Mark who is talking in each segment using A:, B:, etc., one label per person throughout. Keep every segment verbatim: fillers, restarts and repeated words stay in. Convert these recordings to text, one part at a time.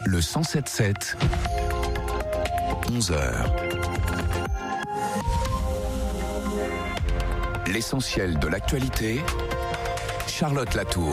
A: Le cent sept sept, onze heures. L'essentiel de l'actualité, Charlotte Latour.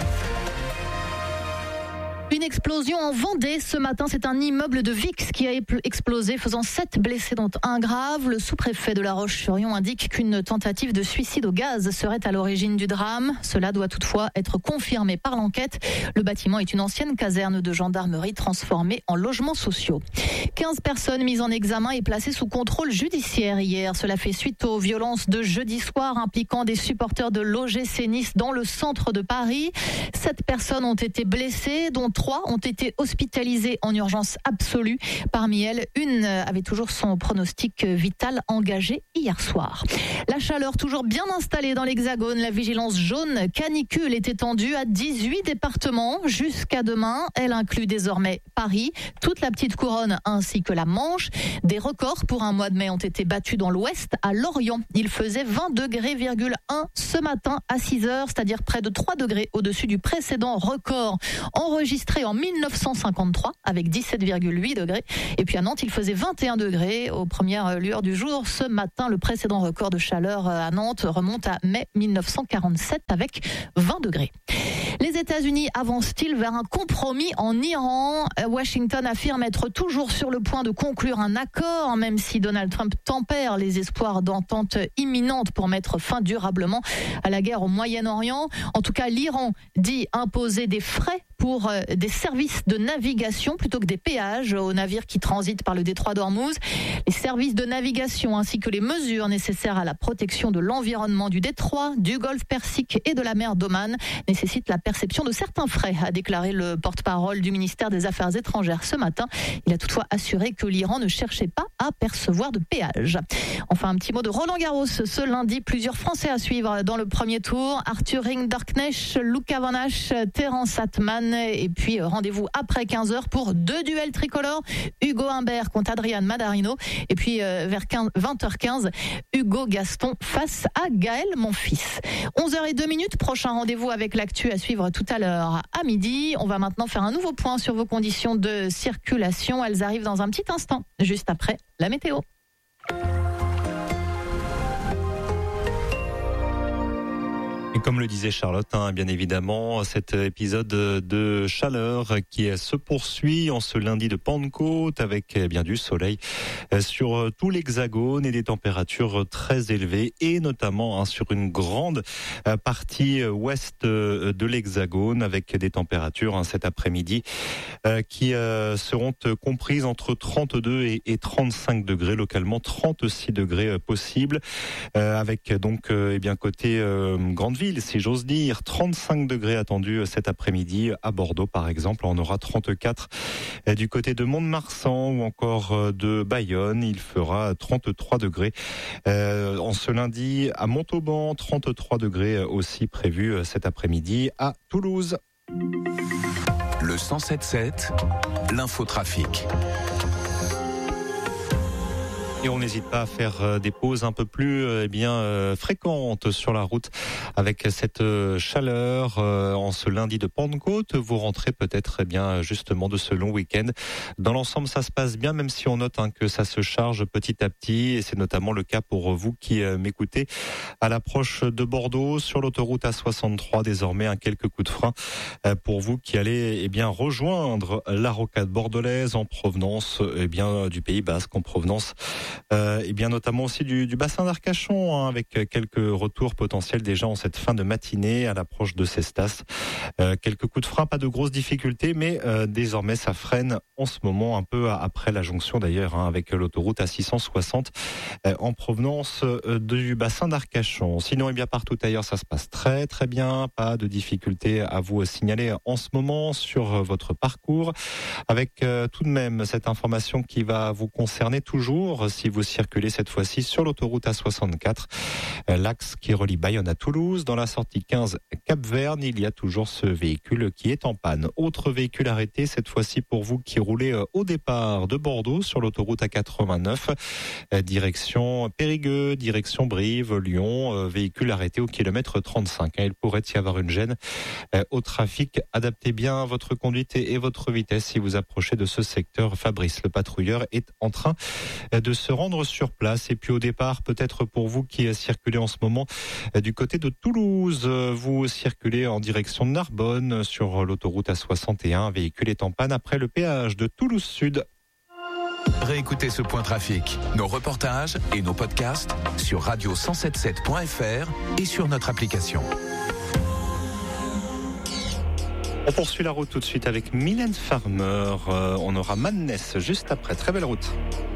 B: Une explosion en Vendée ce matin, c'est un immeuble de Vix qui a explosé, faisant sept blessés dont un grave. Le sous-préfet de La Roche-sur-Yon indique qu'une tentative de suicide au gaz serait à l'origine du drame. Cela doit toutefois être confirmé par l'enquête. Le bâtiment est une ancienne caserne de gendarmerie transformée en logements sociaux. quinze personnes mises en examen et placées sous contrôle judiciaire hier. Cela fait suite aux violences de jeudi soir impliquant des supporters de l'O G C Nice dans le centre de Paris. Sept personnes ont été blessées, dont trois ont été hospitalisées en urgence absolue. Parmi elles, une avait toujours son pronostic vital engagé hier soir. La chaleur toujours bien installée dans l'Hexagone. La vigilance jaune canicule est étendue à dix-huit départements jusqu'à demain. Elle inclut désormais Paris, toute la petite couronne ainsi que la Manche. Des records pour un mois de mai ont été battus dans l'ouest, à Lorient. Il faisait vingt degrés virgule un ce matin à six heures, c'est-à-dire près de trois degrés au-dessus du précédent record enregistré en mille neuf cent cinquante-trois avec dix-sept virgule huit degrés. Et puis à Nantes, il faisait vingt et un degrés aux premières lueurs du jour. Ce matin, le précédent record de chaleur à Nantes remonte à mai mille neuf cent quarante-sept avec vingt degrés. Les États-Unis avancent-ils vers un compromis en Iran ? Washington affirme être toujours sur le point de conclure un accord, même si Donald Trump tempère les espoirs d'entente imminente pour mettre fin durablement à la guerre au Moyen-Orient. En tout cas, l'Iran dit imposer des frais pour des services de navigation plutôt que des péages aux navires qui transitent par le détroit d'Ormuz. Les services de navigation ainsi que les mesures nécessaires à la protection de l'environnement du détroit, du golfe Persique et de la mer d'Oman nécessitent la perception de certains frais, a déclaré le porte-parole du ministère des Affaires étrangères ce matin. Il a toutefois assuré que l'Iran ne cherchait pas à percevoir de péages. Enfin, un petit mot de Roland Garros. Ce lundi, plusieurs Français à suivre dans le premier tour. Arthur Rinderknecht, Luca Van Hache, Terence Atman. Et puis rendez-vous après quinze heures pour deux duels tricolores. Hugo Humbert contre Adrian Manarino. Et puis euh, vers vingt heures quinze, Hugo Gaston face à Gaël Monfils. onze heures zéro deux minutes, prochain rendez-vous avec l'actu à suivre tout à l'heure à midi. On va maintenant faire un nouveau point sur vos conditions de circulation. Elles arrivent dans un petit instant, juste après la météo.
C: Et comme le disait Charlotte, hein, bien évidemment, cet épisode de chaleur qui se poursuit en ce lundi de Pentecôte avec eh bien du soleil sur tout l'Hexagone et des températures très élevées et notamment hein, sur une grande partie ouest de l'Hexagone avec des températures hein, cet après-midi euh, qui euh, seront comprises entre trente-deux et, et trente-cinq degrés, localement trente-six degrés possibles euh, avec donc euh, eh bien côté euh, grande ville, si j'ose dire, trente-cinq degrés attendus cet après-midi à Bordeaux par exemple. On aura trente-quatre du côté de Mont-de-Marsan ou encore de Bayonne. Il fera trente-trois degrés euh, en ce lundi à Montauban, trente-trois degrés aussi prévus cet après-midi à Toulouse.
A: Le cent sept sept, l'infotrafic.
C: Et on n'hésite pas à faire des pauses un peu plus eh bien euh, fréquentes sur la route avec cette chaleur euh, en ce lundi de Pentecôte. Vous rentrez peut-être eh bien justement de ce long week-end. Dans l'ensemble, ça se passe bien, même si on note hein, que ça se charge petit à petit. Et c'est notamment le cas pour vous qui euh, m'écoutez à l'approche de Bordeaux sur l'autoroute A soixante-trois. Désormais, un quelques coups de frein euh, pour vous qui allez eh bien rejoindre la rocade bordelaise en provenance eh bien du Pays Basque, en provenance Euh, et bien notamment aussi du, du bassin d'Arcachon hein, avec quelques retours potentiels déjà en cette fin de matinée à l'approche de Cestas. Euh, quelques coups de frein, pas de grosses difficultés, mais euh, désormais ça freine en ce moment un peu après la jonction d'ailleurs hein, avec l'autoroute A six cent soixante euh, en provenance euh, du bassin d'Arcachon. Sinon, et bien partout ailleurs ça se passe très très bien, pas de difficultés à vous signaler en ce moment sur votre parcours, avec euh, tout de même cette information qui va vous concerner toujours. si vous circulez cette fois-ci sur l'autoroute A soixante-quatre, l'axe qui relie Bayonne à Toulouse. Dans la sortie quinze Cap-Verne, il y a toujours ce véhicule qui est en panne. Autre véhicule arrêté, cette fois-ci pour vous qui roulez au départ de Bordeaux sur l'autoroute A quatre-vingt-neuf, direction Périgueux, direction Brive, Lyon, véhicule arrêté au kilomètre trente-cinq. Il pourrait y avoir une gêne au trafic. Adaptez bien votre conduite et votre vitesse si vous approchez de ce secteur. Fabrice, le patrouilleur, est en train de se rendre sur place. Et puis au départ, peut-être pour vous qui circulez en ce moment du côté de Toulouse, vous circulez en direction de Narbonne sur l'autoroute A soixante et un. Un véhicule est en panne après le péage de Toulouse Sud.
A: Réécoutez ce point trafic, nos reportages et nos podcasts sur radio cent soixante-dix-sept point f r et sur notre application.
C: On poursuit la route tout de suite avec Mylène Farmer. Euh, on aura Madness juste après. Très belle route.